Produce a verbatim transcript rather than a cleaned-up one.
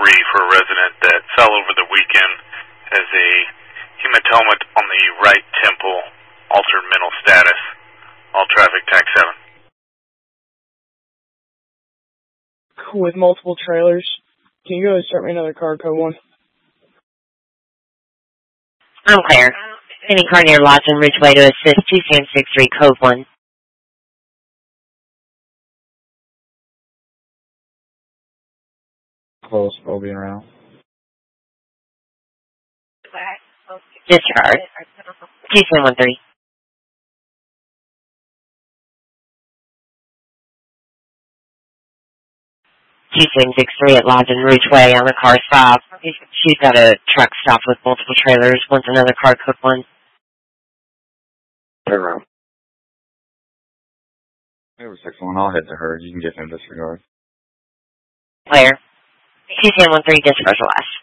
three for a resident that fell over the weekend, has a hematoma on the right temple, altered mental status. All traffic, tax seven. With multiple trailers. Can you go and start me another car, code one? I'm clear. Any car near Lawson Ridgeway to assist two Sam six three, code one. Close, we'll be around. Disregard. two Sam one three. two Sam six three at Lawson Ridgeway on the car stop. She's got a truck stop with multiple trailers. Wants another car, code one. Turn around. Over six one, I'll head to her. You can get him disregard. Clear. two Sam one three, disregard last.